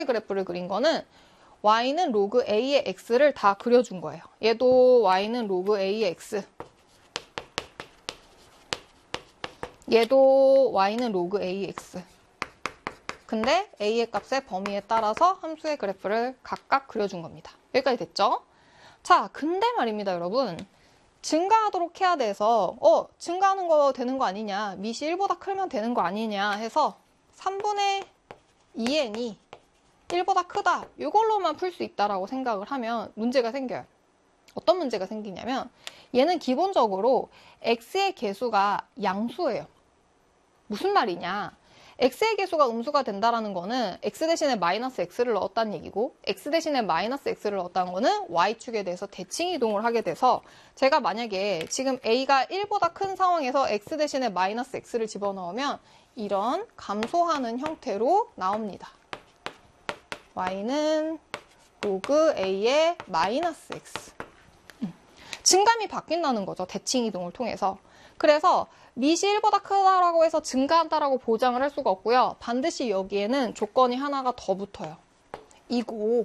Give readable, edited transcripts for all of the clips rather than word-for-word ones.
그래프를 그린 거는 y는 로그 a의 x를 다 그려준 거예요. 얘도 y는 로그 a의 x. 얘도 y는 로그 a의 x. 근데 a의 값의 범위에 따라서 함수의 그래프를 각각 그려준 겁니다. 여기까지 됐죠? 자, 근데 말입니다, 여러분. 증가하도록 해야 돼서 증가하는 거 되는 거 아니냐, 밑이 1보다 크면 되는 거 아니냐 해서 3분의 2n이 1보다 크다, 이걸로만 풀 수 있다라고 생각을 하면 문제가 생겨요. 어떤 문제가 생기냐면 얘는 기본적으로 x의 개수가 양수예요. 무슨 말이냐, x의 개수가 음수가 된다라는 거는 x 대신에 마이너스 x를 넣었다는 얘기고, x 대신에 마이너스 x를 넣었다는 거는 y축에 대해서 대칭 이동을 하게 돼서, 제가 만약에 지금 a가 1보다 큰 상황에서 x 대신에 마이너스 x를 집어넣으면 이런 감소하는 형태로 나옵니다. y는 로그 a의 마이너스 x. 증감이 바뀐다는 거죠, 대칭 이동을 통해서. 그래서 밑이 1보다 크다라고 해서 증가한다라고 보장을 할 수가 없고요. 반드시 여기에는 조건이 하나가 더 붙어요. 이고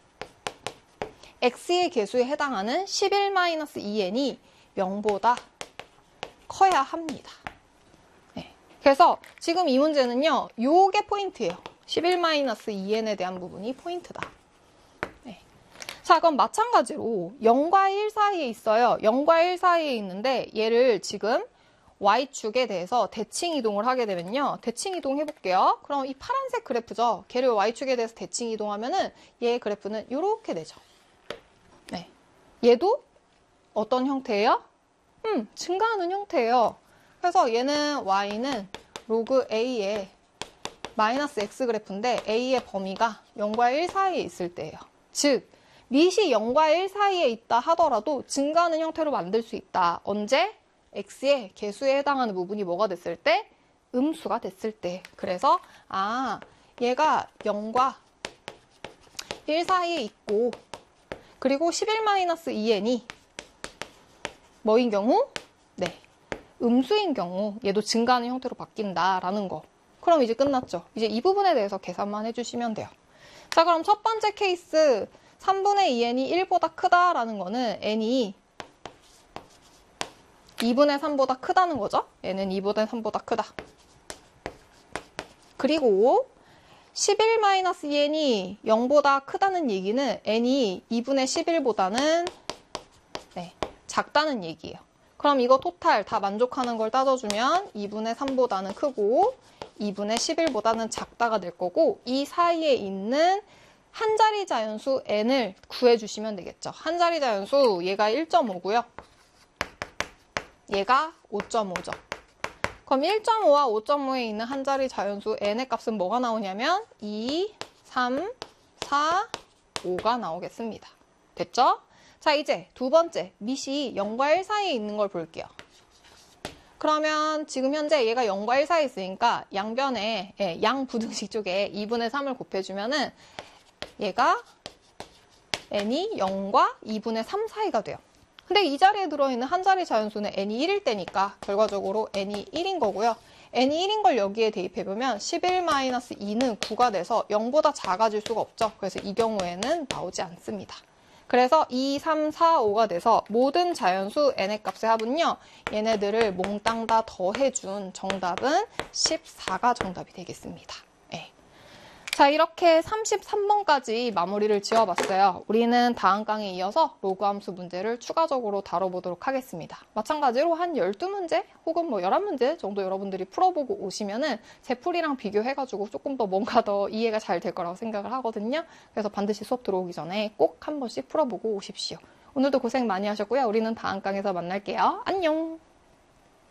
x의 개수에 해당하는 11-2n이 0보다 커야 합니다. 네. 그래서 지금 이 문제는요, 요게 포인트예요. 11-2n에 대한 부분이 포인트다. 네. 자, 그럼 마찬가지로 0과 1 사이에 있어요. 0과 1 사이에 있는데 얘를 지금 y축에 대해서 대칭 이동을 하게 되면요. 대칭 이동 해볼게요. 그럼 이 파란색 그래프죠. 걔를 y축에 대해서 대칭 이동하면은 얘의 그래프는 이렇게 되죠. 네. 얘도 어떤 형태예요? 증가하는 형태예요. 그래서 얘는 y는 로그 a의 마이너스 x 그래프인데 a의 범위가 0과 1 사이에 있을 때예요. 즉, 밑이 0과 1 사이에 있다 하더라도 증가하는 형태로 만들 수 있다. 언제? x의 개수에 해당하는 부분이 뭐가 됐을 때? 음수가 됐을 때. 그래서 얘가 0과 1 사이에 있고, 그리고 11-2n이 뭐인 경우? 네, 음수인 경우 얘도 증가하는 형태로 바뀐다라는 거. 그럼 이제 끝났죠. 이제 이 부분에 대해서 계산만 해주시면 돼요. 자, 그럼 첫 번째 케이스 3분의 2n이 1보다 크다라는 거는 n이 2분의 3보다 크다는 거죠. 얘는 2분의 3보다 크다. 그리고 11-2n이 0보다 크다는 얘기는 n이 2분의 11보다는 작다는 얘기예요. 그럼 이거 토탈 다 만족하는 걸 따져주면 2분의 3보다는 크고 2분의 11보다는 작다가 될 거고, 이 사이에 있는 한 자리 자연수 n을 구해주시면 되겠죠. 한 자리 자연수 얘가 1.5고요. 얘가 5.5죠. 그럼 1.5와 5.5에 있는 한 자리 자연수 n의 값은 뭐가 나오냐면 2, 3, 4, 5가 나오겠습니다. 됐죠? 자, 이제 두 번째, 밑이 0과 1 사이에 있는 걸 볼게요. 그러면 지금 현재 얘가 0과 1 사이에 있으니까 양변에, 양부등식 쪽에 2분의 3을 곱해주면은 얘가 n이 0과 2분의 3 사이가 돼요. 근데 이 자리에 들어있는 한 자리 자연수는 n이 1일 때니까 결과적으로 n이 1인 거고요. n이 1인 걸 여기에 대입해보면 11-2는 9가 돼서 0보다 작아질 수가 없죠. 그래서 이 경우에는 나오지 않습니다. 그래서 2, 3, 4, 5가 돼서 모든 자연수 n의 값의 합은요, 얘네들을 몽땅 다 더해준 정답은 14가 정답이 되겠습니다. 자, 이렇게 33번까지 마무리를 지어봤어요. 우리는 다음 강의에 이어서 로그 함수 문제를 추가적으로 다뤄보도록 하겠습니다. 마찬가지로 한 12문제 혹은 11문제 정도 여러분들이 풀어보고 오시면은 제 풀이랑 비교해가지고 조금 더 뭔가 더 이해가 잘 될 거라고 생각을 하거든요. 그래서 반드시 수업 들어오기 전에 꼭 한 번씩 풀어보고 오십시오. 오늘도 고생 많이 하셨고요. 우리는 다음 강에서 만날게요. 안녕!